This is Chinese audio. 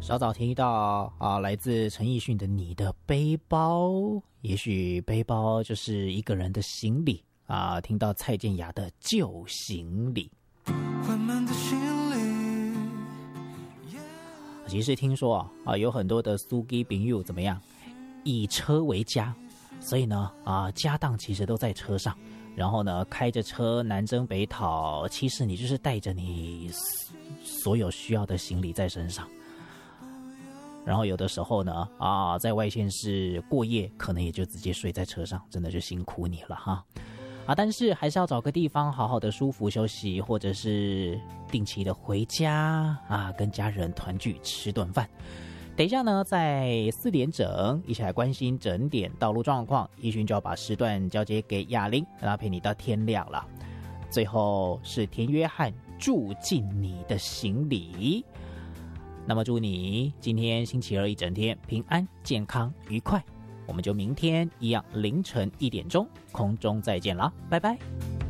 稍早听到来自陈奕迅的《你的背包》，也许背包就是一个人的行李听到蔡健雅的《旧行李》。缓慢的行李，其实听说有很多的司机朋友怎么样，以车为家，所以呢家当其实都在车上，然后呢开着车南征北讨，其实你就是带着你所有需要的行李在身上。然后有的时候呢在外县市过夜，可能也就直接睡在车上，真的就辛苦你了哈但是还是要找个地方好好的舒服休息，或者是定期的回家跟家人团聚吃顿饭。等一下呢，在4点整一起来关心整点道路状况，奕迅就要把时段交接给雅玲，让她陪你到天亮了。最后是田约翰住进你的行李。那么祝你今天星期二一整天平安健康愉快，我们就明天一样凌晨1点钟空中再见啦，拜拜。